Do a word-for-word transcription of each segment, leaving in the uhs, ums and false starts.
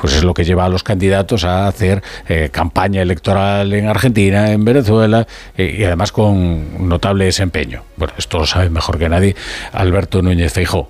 pues es lo que lleva a los candidatos a hacer eh, campaña electoral en Argentina, en Venezuela, eh, y además con notable desempeño. Bueno, esto lo sabe mejor que nadie Alberto Núñez Feijóo.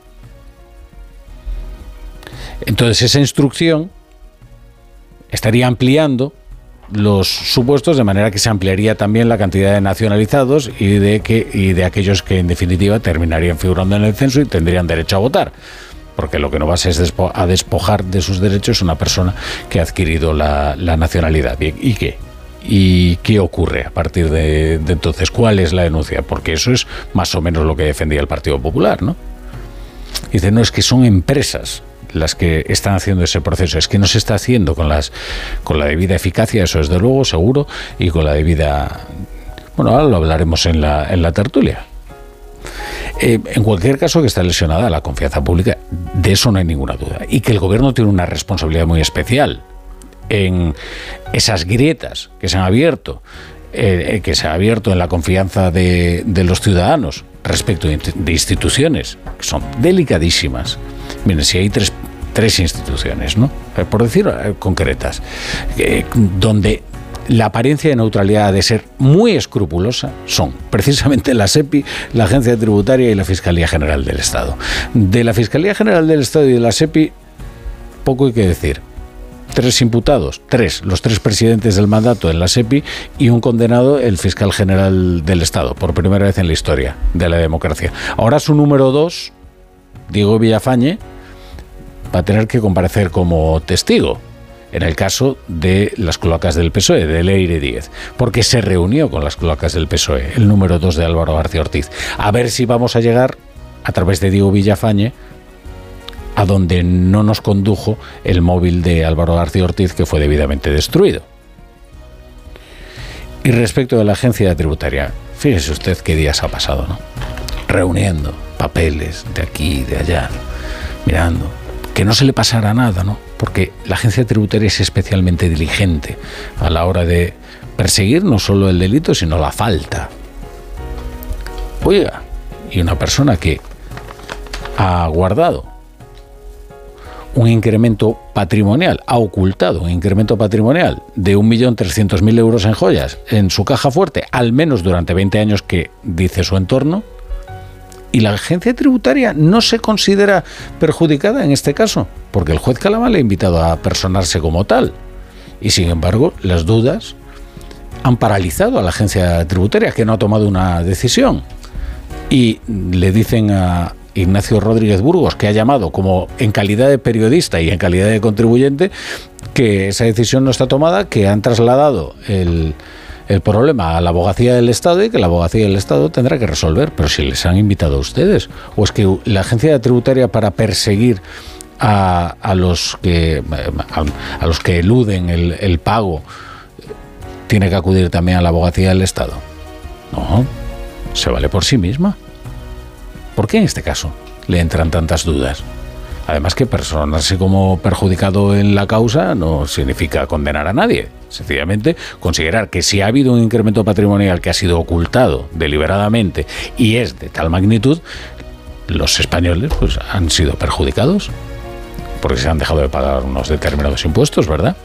Entonces esa instrucción estaría ampliando los supuestos, de manera que se ampliaría también la cantidad de nacionalizados y de que y de aquellos que en definitiva terminarían figurando en el censo y tendrían derecho a votar, porque lo que no vas es despo- a despojar de sus derechos a una persona que ha adquirido la, la nacionalidad. ¿Y, y qué? ¿Y qué ocurre a partir de, de entonces? ¿Cuál es la denuncia? Porque eso es más o menos lo que defendía el Partido Popular, ¿no? Dice, no, es que son empresas las que están haciendo ese proceso, es que no se está haciendo con las con la debida eficacia, eso es de luego, seguro, y con la debida... Bueno, ahora lo hablaremos en la, en la tertulia. Eh, en cualquier caso, que está lesionada la confianza pública, de eso no hay ninguna duda, y que el gobierno tiene una responsabilidad muy especial en esas grietas que se han abierto, eh, que se ha abierto en la confianza de, de los ciudadanos respecto de instituciones que son delicadísimas. Miren, si hay tres, tres instituciones, ¿no? Por decir eh, concretas, eh, donde la apariencia de neutralidad ha de ser muy escrupulosa, son precisamente la SEPI, la Agencia Tributaria y la Fiscalía General del Estado. De la Fiscalía General del Estado y de la SEPI, poco hay que decir. Tres imputados, tres, los tres presidentes del mandato en la SEPI y un condenado, el fiscal general del Estado, por primera vez en la historia de la democracia. Ahora su número dos, Diego Villafañe, va a tener que comparecer como testigo en el caso de las cloacas del P S O E, de Leire Díez, porque se reunió con las cloacas del P S O E, el número dos de Álvaro García Ortiz. A ver si vamos a llegar, a través de Diego Villafañe, a donde no nos condujo el móvil de Álvaro García Ortiz, que fue debidamente destruido. Y respecto de la agencia tributaria, fíjese usted qué días ha pasado, ¿no? Reuniendo papeles de aquí, de allá, mirando, que no se le pasara nada, ¿no? Porque la agencia tributaria es especialmente diligente a la hora de perseguir no solo el delito, sino la falta. Oiga, y una persona que ha guardado un incremento patrimonial, ha ocultado un incremento patrimonial de un millón trescientos mil euros en joyas en su caja fuerte, al menos durante veinte años que dice su entorno, y la agencia tributaria no se considera perjudicada en este caso, porque el juez Calama le ha invitado a personarse como tal, y sin embargo las dudas han paralizado a la agencia tributaria, que no ha tomado una decisión, y le dicen a Ignacio Rodríguez Burgos, que ha llamado como en calidad de periodista y en calidad de contribuyente, que esa decisión no está tomada, que han trasladado el, el problema a la abogacía del Estado y que la abogacía del Estado tendrá que resolver. Pero si les han invitado a ustedes, o es que la agencia tributaria, para perseguir a, a los que a, a los que eluden el, el pago, tiene que acudir también a la abogacía del Estado. No, se vale por sí misma. ¿Por qué en este caso le entran tantas dudas? Además, que personarse como perjudicado en la causa no significa condenar a nadie. Sencillamente considerar que si ha habido un incremento patrimonial que ha sido ocultado deliberadamente y es de tal magnitud, los españoles pues han sido perjudicados porque se han dejado de pagar unos determinados impuestos, ¿verdad?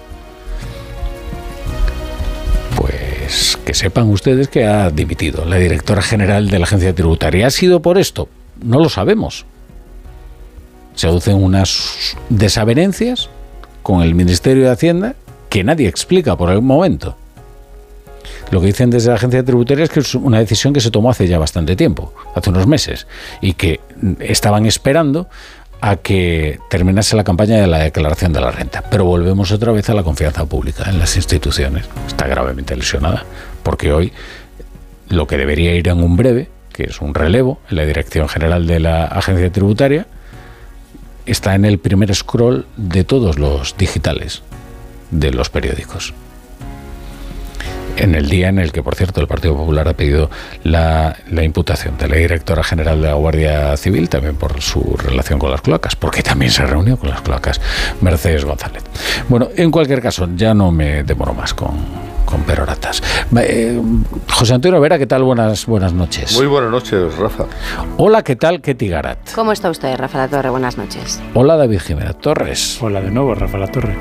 Pues que sepan ustedes que ha dimitido la directora general de la agencia tributaria. ¿Ha sido por esto? No lo sabemos. Se aducen unas desavenencias con el Ministerio de Hacienda que nadie explica por el momento. Lo que dicen desde la agencia tributaria es que es una decisión que se tomó hace ya bastante tiempo, hace unos meses, y que estaban esperando a que terminase la campaña de la declaración de la renta. Pero volvemos otra vez a la confianza pública en las instituciones. Está gravemente lesionada, porque hoy lo que debería ir en un breve, que es un relevo en la dirección general de la agencia tributaria, está en el primer scroll de todos los digitales de los periódicos. En el día en el que, por cierto, el Partido Popular ha pedido la, la imputación de la directora general de la Guardia Civil, también por su relación con las cloacas, porque también se reunió con las cloacas, Mercedes González. Bueno, en cualquier caso, ya no me demoro más con, con peroratas. Eh, José Antonio Vera, ¿qué tal? Buenas, buenas noches. Muy buenas noches, Rafa. Hola, ¿qué tal? Ketty Garat. ¿Cómo está usted, Rafa La Torre? Buenas noches. Hola, David Jiménez Torres. Hola de nuevo, Rafa La Torre.